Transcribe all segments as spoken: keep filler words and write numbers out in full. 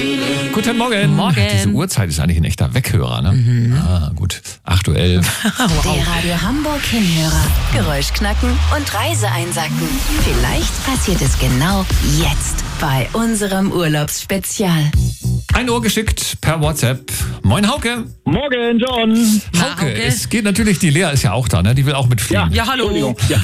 Guten Morgen. Morgen. Diese Uhrzeit ist eigentlich ein echter Weghörer, ne? Mhm. Ah, gut. acht Uhr elf. Der Radio Hamburg Hinhörer. Geräusch knacken und Reise einsacken. Vielleicht passiert es genau jetzt bei unserem Urlaubsspezial. Ein Ohr geschickt per WhatsApp. Moin Hauke. Morgen, John. Na, Hauke, Hauke. es geht natürlich, die Lea ist ja auch da, ne? Die will auch mitfliegen. Ja, hallo. Entschuldigung. Ja.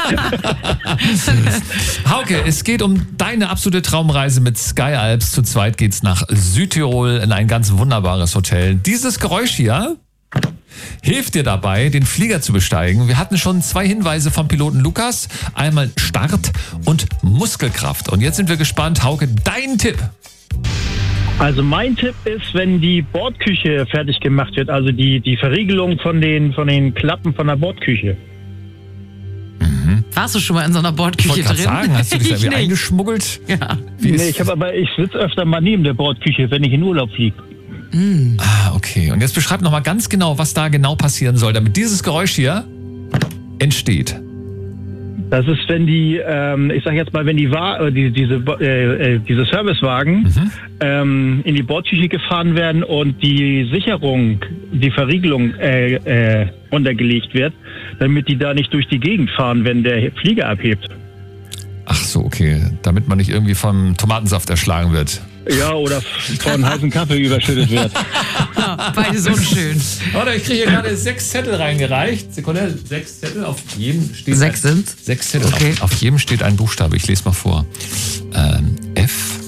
Hauke, es geht um deine absolute Traumreise mit Sky Alps. Zu zweit geht's nach Südtirol in ein ganz wunderbares Hotel. Dieses Geräusch hier hilft dir dabei, den Flieger zu besteigen. Wir hatten schon zwei Hinweise vom Piloten Lukas. Einmal Start und Muskelkraft. Und jetzt sind wir gespannt. Hauke, dein Tipp. Also mein Tipp ist, wenn die Bordküche fertig gemacht wird, also die, die Verriegelung von den, von den Klappen von der Bordküche. Warst du schon mal in so einer Ich Bordküche wollte gerade drin? sagen, hast du dich da Ich wieder nicht. eingeschmuggelt? Ja. Wie ist- Nee, ich habe aber, ich sitze öfter mal neben der Bordküche, wenn ich in Urlaub fliege. Ah, okay. Und jetzt beschreib nochmal ganz genau, was da genau passieren soll, damit dieses Geräusch hier entsteht. Das ist, wenn die, ähm, ich sag jetzt mal, wenn die, Wa- äh, die diese, äh, äh, diese Servicewagen Mhm. ähm, in die Bordküche gefahren werden und die Sicherung, die Verriegelung äh, äh, runtergelegt wird, damit die da nicht durch die Gegend fahren, wenn der Flieger abhebt. Ach so, okay. Damit man nicht irgendwie vom Tomatensaft erschlagen wird. Ja, oder von heißen Kaffee überschüttet wird. Ja, beides unschön. Warte, ich kriege hier gerade sechs Zettel reingereicht. Sekunde, sechs Zettel. Auf jedem steht Sechs ein, sind's? Sechs Zettel. Okay. Auf, auf jedem steht ein Buchstabe. Ich lese mal vor. Ähm, F,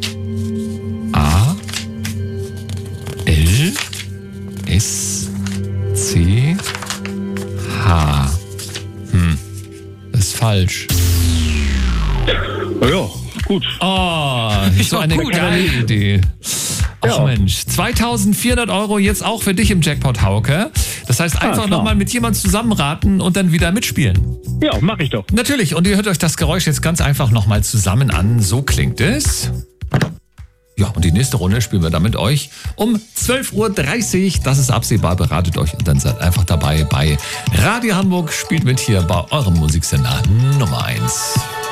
A, L, S, C, H. Hm, das ist falsch. Ja, gut. Oh, so Ja, eine gut, geile ey. Idee. Ach Ja. Mensch, zweitausendvierhundert Euro jetzt auch für dich im Jackpot, Hauke. Das heißt, einfach klar. nochmal mit jemandem zusammenraten und dann wieder mitspielen. Ja, mach ich doch. Natürlich, und ihr hört euch das Geräusch jetzt ganz einfach nochmal zusammen an. So klingt es. Ja, und die nächste Runde spielen wir dann mit euch um zwölf Uhr dreißig. Das ist absehbar, beratet euch und dann seid einfach dabei bei Radio Hamburg. Spielt mit hier bei eurem Musiksender Nummer eins.